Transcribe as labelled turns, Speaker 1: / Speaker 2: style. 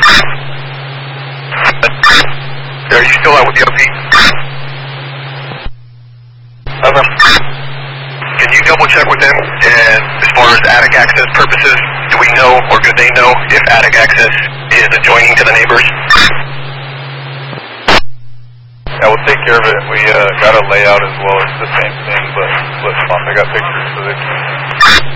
Speaker 1: Are you still out with the OP? Over. Can you double check with them? And as far as attic access purposes, do we know or do they know if attic access is adjoining to the neighbors?
Speaker 2: Yeah, we'll take care of it. We got a layout as well. It's the same thing, but flip-flop. I got pictures so they can